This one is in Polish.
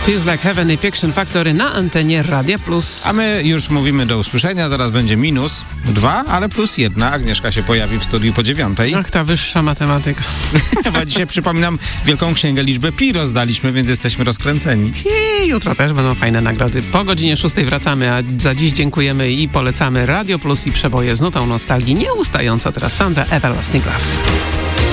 Feels Like Heaven i Fiction Factory na antenie Radia Plus. A my już mówimy do usłyszenia, zaraz będzie -2, ale +1. Agnieszka się pojawi w studiu po 9:00. Ach, ta wyższa matematyka. Bo dzisiaj, przypominam, wielką księgę liczby pi rozdaliśmy, więc jesteśmy rozkręceni. I jutro też będą fajne nagrody. Po godzinie 6:00 wracamy, a za dziś dziękujemy i polecamy Radio Plus i przeboje z nutą nostalgii. Nieustająco teraz Sandra Everlasting Love.